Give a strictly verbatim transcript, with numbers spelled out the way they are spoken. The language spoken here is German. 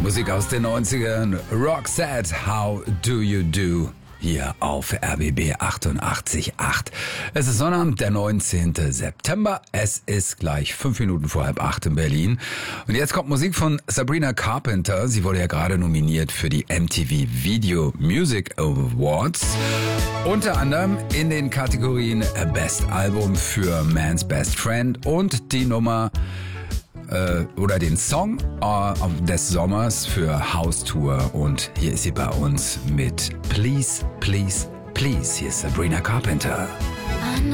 Musik aus den neunzigern. Roxette, How Do You Do? Hier auf R B B achtundachtzig Komma acht. Es ist Sonnabend, der neunzehnten September. Es ist gleich fünf Minuten vor halb acht in Berlin. Und jetzt kommt Musik von Sabrina Carpenter. Sie wurde ja gerade nominiert für die M T V Video Music Awards. Unter anderem in den Kategorien Best Album für Man's Best Friend und die Nummer äh, oder den Song äh, des Sommers für House Tour. Und hier ist sie bei uns mit Please, Please, Please. Hier ist Sabrina Carpenter. I